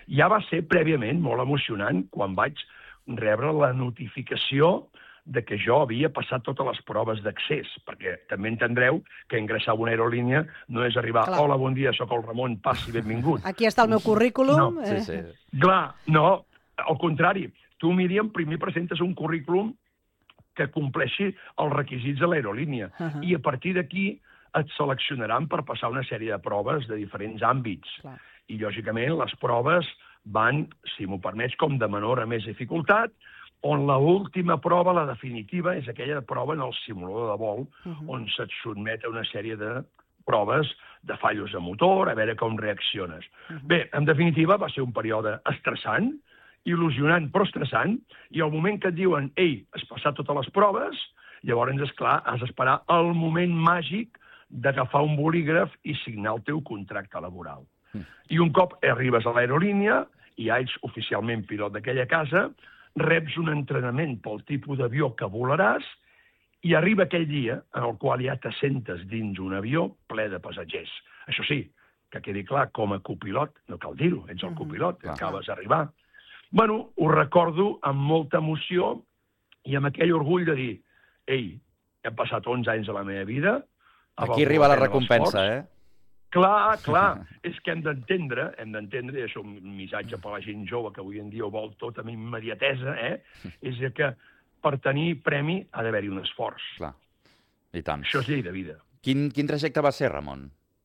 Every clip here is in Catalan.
Ja va ser prèviament molt emocionant quan vaig rebre la notificació de que jo havia passat totes les proves d'accés, perquè també entendreu que ingressar a una aerolínia no és arribar, hola, bon dia, sóc el Ramon, passi, benvingut. Aquí està el meu currículum. No. Clar, no, al contrari. Tu, Míriam, primer presentes un currículum que compleixi els requisits de l'aerolínia i a partir d'aquí et seleccionaran per passar una sèrie de proves de diferents àmbits. I, lògicament, les proves van, si m'ho permets, com de menor a més dificultat, on l'última prova, la definitiva, és aquella prova en el simulador de vol, on se't sotmet a una sèrie de proves de fallos de motor, a veure com reacciones. Bé, en definitiva, va ser un període estressant, il·lusionant però estressant, i al moment que et diuen, ei, has passat totes les proves, llavors, esclar, has d'esperar el moment màgic d'agafar un bolígraf i signar el teu contracte laboral. I un cop arribes a l'aerolínia, i ja ets oficialment pilot d'aquella casa, reps un entrenament pel tipus d'avió que volaràs i arriba aquell dia en el qual ja t'assentes dins un avió ple de passatgers. Això sí, que quedi clar, com a copilot, no cal dir-ho, ets el copilot, acabes d'arribar. Bueno, ho recordo amb molta emoció i amb aquell orgull de dir, ei, he passat 11 anys de la meva vida... Aquí arriba la recompensa, eh? Clar, és que hem d'entendre, i això un missatge per la gent jove que avui en dia ho vol tot amb immediatesa, és que per tenir premi ha d'haver-hi un esforç. Clar, i tant. Això és llei de vida. Quin trajecte va ser, Ramon?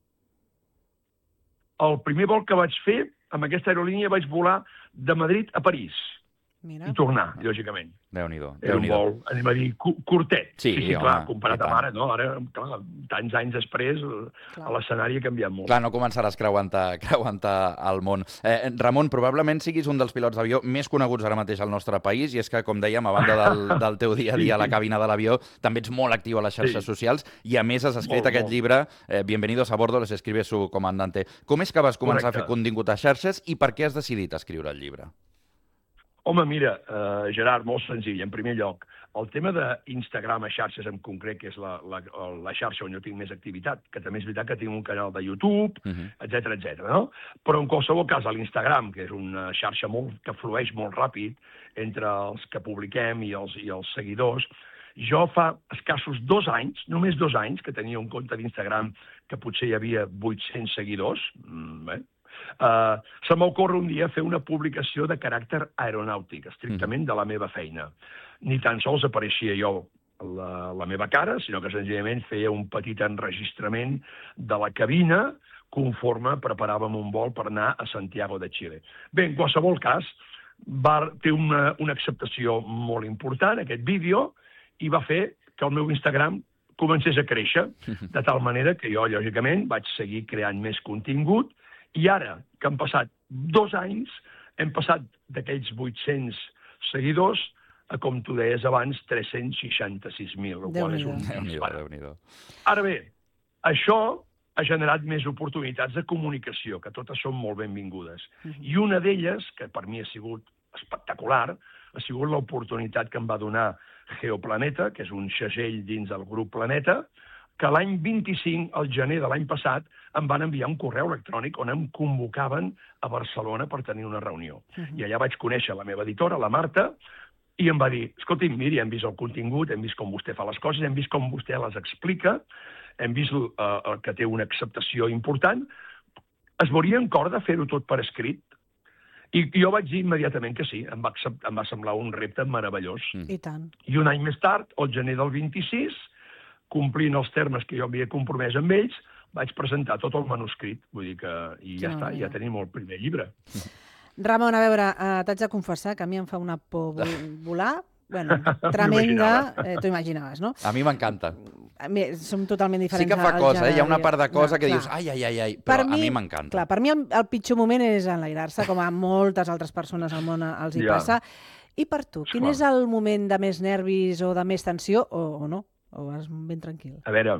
El primer vol que vaig fer, amb aquesta aerolínia vaig volar de Madrid a París. I tornar, lògicament. Déu-n'hi-do. Era un vol, anem a dir, curtet. Sí, clar, comparat amb ara, no? Ara, clar, tants anys després, l'escenari ha canviat molt. Clar, no començaràs creuant el món. Ramon, probablement siguis un dels pilots d'avió més coneguts ara mateix al nostre país, i és que, com dèiem, a banda del teu dia a dia a la cabina de l'avió, també ets molt actiu a les xarxes socials, i a més has escrit aquest llibre, Bienvenidos a bordo, les escribe su comandante. Com és que vas començar a fer contingut a xarxes i per què has decidit escriure el llibre? Home, mira, Gerard, molt senzill. En primer lloc, el tema d'Instagram a xarxes en concret, que és la xarxa on jo tinc més activitat, que també és veritat que tinc un canal de YouTube, etc, no? Però en qualsevol cas, a l'Instagram, que és una xarxa que flueix molt ràpid entre els que publiquem i els seguidors, jo fa escassos 2 anys, només 2 anys, que tenia un compte d'Instagram que potser hi havia 800 seguidors, se m'ocorre un dia fer una publicació de caràcter aeronàutic, estrictament de la meva feina. Ni tan sols apareixia jo la meva cara, sinó que senzillament feia un petit enregistrament de la cabina conforme preparàvem un vol per anar a Santiago de Chile. Bé, en qualsevol cas, té una acceptació molt important, aquest vídeo, i va fer que el meu Instagram comencés a créixer, de tal manera que jo, lògicament, vaig seguir creant més contingut. I ara, que han passat 2 anys, hem passat d'aquells 800 seguidors a, com tu deies abans, 366.000, el qual és un disparat. Ara bé, això ha generat més oportunitats de comunicació, que totes són molt benvingudes. I una d'elles, que per mi ha sigut espectacular, ha sigut l'oportunitat que em va donar Geoplaneta, que és un segell dins del grup Planeta, que l'any 25, al gener de l'any passat, em van enviar un correu electrònic on em convocaven a Barcelona per tenir una reunió. I allà vaig conèixer la meva editora, la Marta, i em va dir, escolti, miri, hem vist el contingut, hem vist com vostè fa les coses, hem vist com vostè les explica, hem vist que té una acceptació important, es veuria en cor de fer-ho tot per escrit? I jo vaig dir immediatament que sí, em va semblar un repte meravellós. I tant. I un any més tard, al gener del 26, complint els termes que jo havia compromès amb ells, vaig presentar tot el manuscrit. Vull dir que ja està, ja tenim el primer llibre. Ramon, a veure, t'haig de confessar que a mi em fa una por volar, bueno, tremenda, t'ho imaginaves, no? A mi m'encanta. Som totalment diferents. Sí que fa cosa, hi ha una part de cosa que dius, ai, però a mi m'encanta. Clar, per mi el pitjor moment és enlairar-se, com a moltes altres persones al món els hi passa. I per tu, quin és el moment de més nervis o de més tensió, o no? O vas ben tranquil? A veure,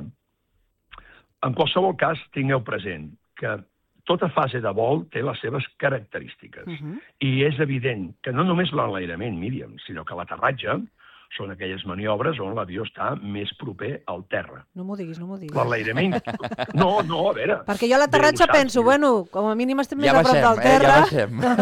en qualsevol cas, tingueu present que tota fase de vol té les seves característiques. I és evident que no només l'enlairament, Míriam, sinó que l'aterratge són aquelles maniobres on l'avió està més proper al terra. No m'ho diguis, no m'ho diguis. L'enlairament... No, a veure... Perquè jo a l'aterratge penso, bueno, com a mínim estem més a prop del terra. Ja baixem.